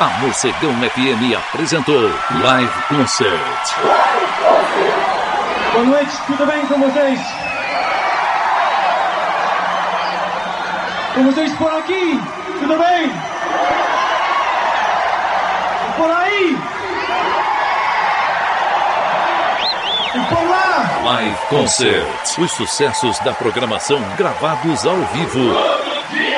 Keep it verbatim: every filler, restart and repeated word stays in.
A Morcegão F M apresentou Live Concert. Boa noite, tudo bem com vocês? Com vocês por aqui, tudo bem? Por aí? E por lá? Live Concert. Os sucessos da programação gravados ao vivo.